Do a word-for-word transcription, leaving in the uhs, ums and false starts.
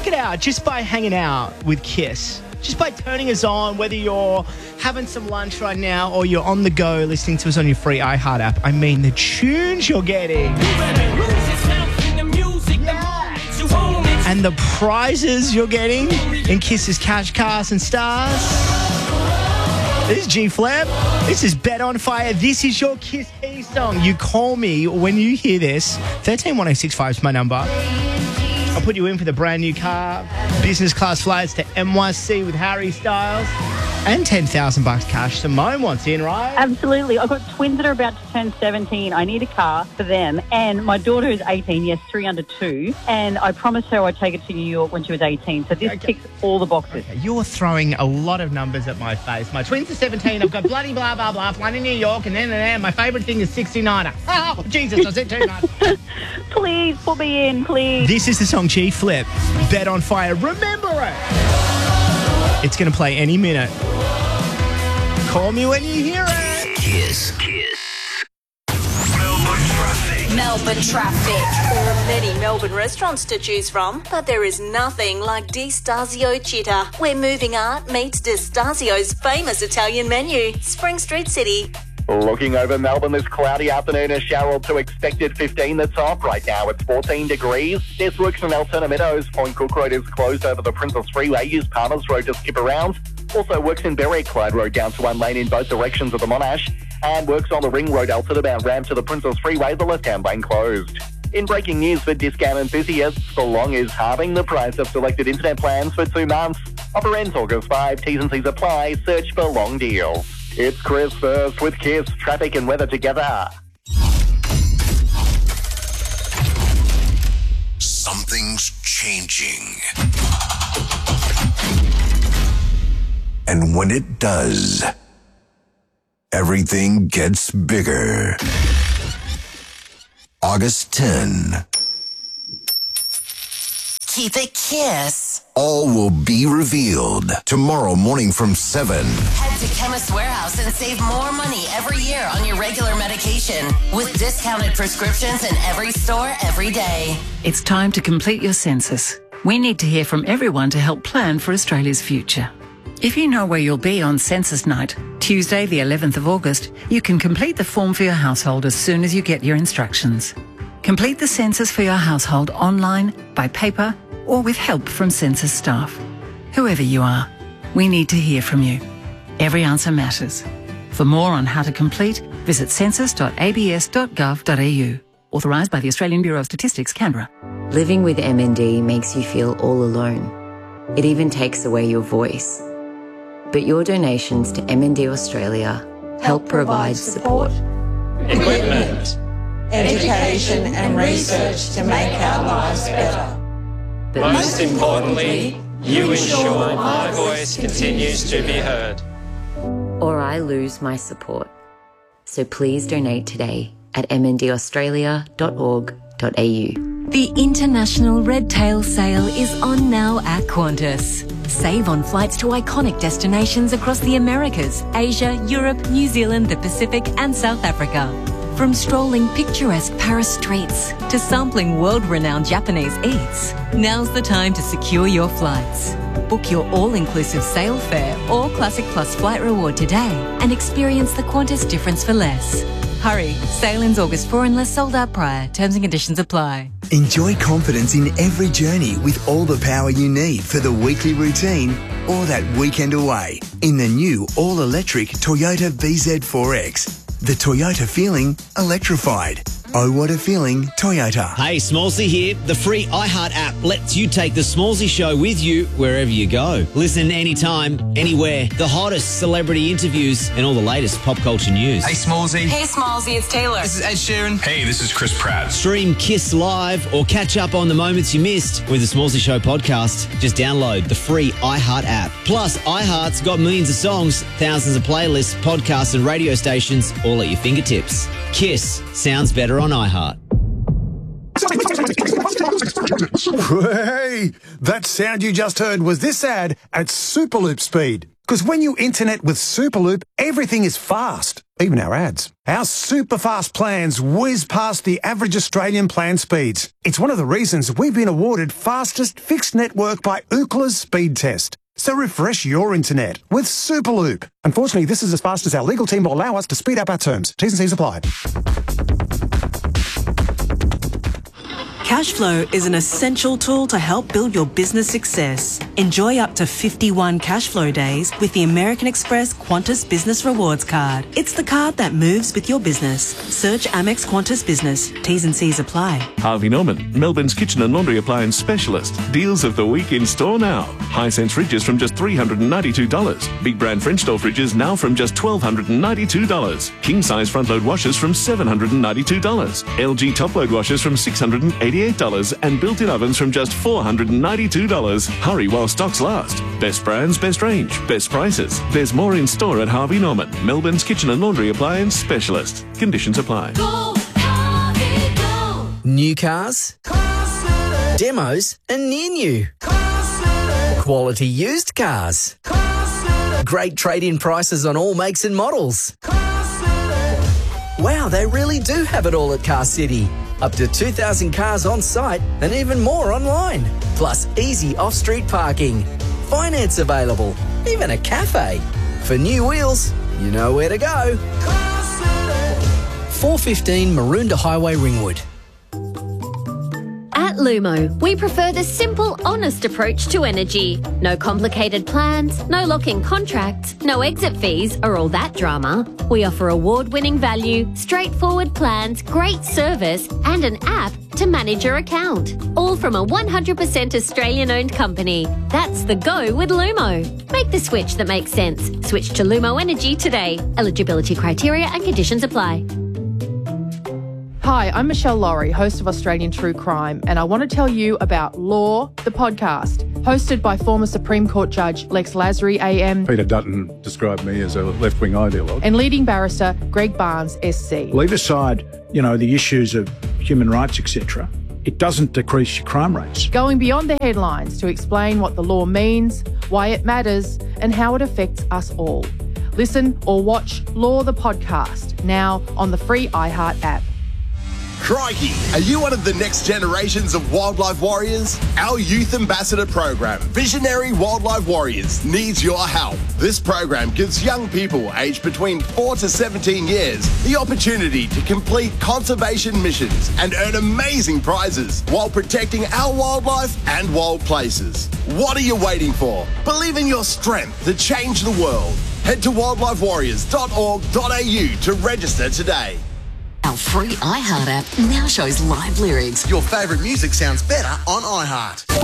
it out just by hanging out with Kiss. Just by turning us on, whether you're having some lunch right now or you're on the go listening to us on your free iHeart app. I mean, the tunes you're getting. And the prizes you're getting in Kiss's Cash, Cars and Stars. This is G-Flip. This is Bet on Fire. This is your Kiss Key song. You call me when you hear this. one three one oh six five is my number. I'll put you in for the brand new car, business class flights to N Y C with Harry Styles, and ten thousand bucks cash. Simone wants in, right? Absolutely. I've got twins that are about to turn seventeen. I need a car for them. And my daughter is eighteen, yes, three under two. And I promised her I'd take it to New York when she was eighteen. So this Okay. ticks all the boxes. Okay, you're throwing a lot of numbers at my face. My twins are seventeen. I've got bloody blah, blah, blah, flying in New York. And then, and then my favourite thing is sixty-niner. Oh, Jesus, I said too much. Please put me in, please. This is the song G-Flip. Bet on Fire. Remember it. It's going to play any minute. Call me when you hear it. Kiss. Kiss. Melbourne traffic. Melbourne traffic. There are many Melbourne restaurants to choose from, but there is nothing like Di Stasio Città, where moving art meets Di Stasio's famous Italian menu. Spring Street City. Looking over Melbourne this cloudy afternoon, a shower to expected fifteen. That's off right now. It's fourteen degrees. There's works in Altona Meadows. Point Cook Road is closed over the Princess Freeway. Use Palmer's Road to skip around. Also works in Berwick, Clyde Road down to one lane in both directions of the Monash. And works on the Ring Road, Altona bound ramp to the Princess Freeway, the left-hand lane closed. In breaking news for discount enthusiasts, the Long is halving the price of selected internet plans for two months. Offer ends August fifth. T's and C's apply. Search for Long deals. It's Chris first with Kiss, traffic and weather together. Something's changing. And when it does, everything gets bigger. August tenth. Keep it Kiss. All will be revealed tomorrow morning from seven. Head to Chemist Warehouse and save more money every year on your regular medication with discounted prescriptions in every store every day. It's time to complete your census. We need to hear from everyone to help plan for Australia's future. If you know where you'll be on census night, Tuesday the eleventh of August, you can complete the form for your household as soon as you get your instructions. Complete the census for your household online, by paper, or with help from census staff. Whoever you are, we need to hear from you. Every answer matters. For more on how to complete, visit census dot a b s dot gov dot a u. Authorised by the Australian Bureau of Statistics, Canberra. Living with M N D makes you feel all alone. It even takes away your voice. But your donations to M N D Australia help provide support, equipment, education and research to make our lives better. but Most importantly, you ensure my voice continues to be heard. or I lose my support. So please donate today at m n d australia dot org dot a u. The International Red Tail Sale is on now at Qantas. Save on flights to iconic destinations across the Americas, Asia, Europe, New Zealand, the Pacific and South Africa. From strolling picturesque Paris streets to sampling world-renowned Japanese eats, now's the time to secure your flights. Book your all-inclusive sale fare or Classic Plus flight reward today and experience the Qantas difference for less. Hurry, sale ends August fourth unless sold out prior. Terms and conditions apply. Enjoy confidence in every journey with all the power you need for the weekly routine or that weekend away in the new all-electric Toyota V Z four X. The Toyota feeling electrified. Oh, what a feeling, Toyota. Hey, Smallsy here. The free iHeart app lets you take the Smallsy show with you wherever you go. Listen anytime, anywhere. The hottest celebrity interviews and all the latest pop culture news. Hey, Smallsy. Hey, Smallsy, it's Taylor. This is Ed Sheeran. Hey, this is Chris Pratt. Stream Kiss Live or catch up on the moments you missed with the Smallsy Show podcast. Just download the free iHeart app. Plus, iHeart's got millions of songs, thousands of playlists, podcasts and radio stations all at your fingertips. Kiss sounds better on iHeart. Hey, that sound you just heard was this ad at Superloop speed. Because when you internet with Superloop, everything is fast. even our ads. Our super fast plans whiz past the average Australian plan speeds. It's one of the reasons we've been awarded fastest fixed network by Ookla's speed test. So refresh your internet with Superloop. Unfortunately, this is as fast as our legal team will allow us to speed up our terms. T's and C's apply. Cashflow is an essential tool to help build your business success. Enjoy up to fifty-one Cashflow days with the American Express Qantas Business Rewards Card. It's the card that moves with your business. Search Amex Qantas Business. T's and C's apply. Harvey Norman, Melbourne's kitchen and laundry appliance specialist. Deals of the week in store now. Hisense fridges from just three hundred ninety-two dollars. Big brand French door fridges now from just one thousand two hundred ninety-two dollars. King size front load washers from seven hundred ninety-two dollars. L G top load washers from six hundred eighty dollars and built-in ovens from just four hundred ninety-two dollars. Hurry while stocks last. Best brands, best range, best prices. There's more in store at Harvey Norman, Melbourne's kitchen and laundry appliance specialist. Conditions apply. Go, Harvey, go. New cars, demos and near new. Quality used cars. Great trade-in prices on all makes and models. Wow, they really do have it all at Car City. Up to two thousand cars on site and even more online. Plus easy off-street parking. Finance available. Even a cafe. For new wheels, you know where to go. four fifteen Maroondah Highway, Ringwood. At Lumo, we prefer the simple, honest approach to energy. No complicated plans, no lock-in contracts, no exit fees or all that drama. We offer award-winning value, straightforward plans, great service and an app to manage your account. All from a one hundred percent Australian-owned company. That's the go with Lumo. Make the switch that makes sense. Switch to Lumo Energy today. Eligibility criteria and conditions apply. Hi, I'm Michelle Laurie, host of Australian True Crime, and I want to tell you about Law, the podcast, hosted by former Supreme Court Judge Lex Lasry A M. Peter Dutton described me as a left-wing ideologue. And leading barrister Greg Barnes S C. Leave aside, you know, the issues of human rights, et cetera. It doesn't decrease your crime rates. Going beyond the headlines to explain what the law means, why it matters, and how it affects us all. Listen or watch Law, the podcast, now on the free iHeart app. Crikey, are you one of the next generations of wildlife warriors? Our youth ambassador program, Visionary Wildlife Warriors, needs your help. This program gives young people aged between four to seventeen years the opportunity to complete conservation missions and earn amazing prizes while protecting our wildlife and wild places. What are you waiting for? Believe in your strength to change the world. Head to wildlife warriors dot org dot a u to register today. Our free iHeart app now shows live lyrics. Your favourite music sounds better on iHeart.